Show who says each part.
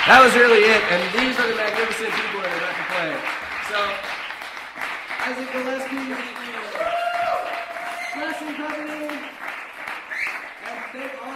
Speaker 1: That was really it, and these are the magnificent people that are about to play. So, Isaac Gillespie, Flashing Company, and thank all